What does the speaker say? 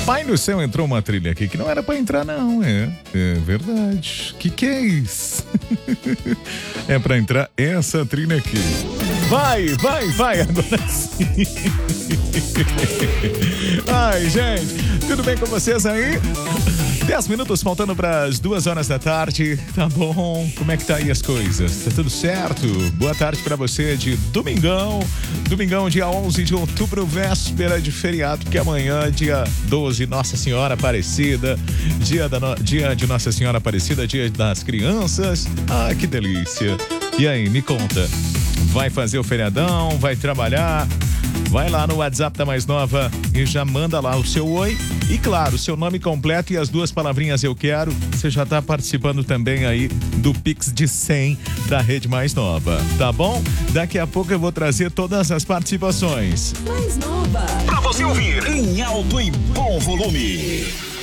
Pai do céu, entrou uma trilha aqui que não era pra entrar, não. É verdade. Que é isso? É pra entrar essa trilha aqui. Vai, agora sim. Ai, gente, tudo bem com vocês aí? 10 minutos faltando para as 2 horas da tarde, tá bom? Como é que tá aí as coisas? Tá tudo certo? Boa tarde para você de domingão, dia 11 de outubro, véspera de feriado, que amanhã, dia 12, Nossa Senhora Aparecida, dia de Nossa Senhora Aparecida, dia das crianças. Ah, que delícia. E aí, me conta, vai fazer o feriadão, vai trabalhar? Vai lá no WhatsApp da Mais Nova e já manda lá o seu oi e, claro, seu nome completo e as 2 palavrinhas eu quero. Você já tá participando também aí do Pix de 100 da Rede Mais Nova, tá bom? Daqui a pouco eu vou trazer todas as participações. Mais Nova. Pra você ouvir em alto e bom volume.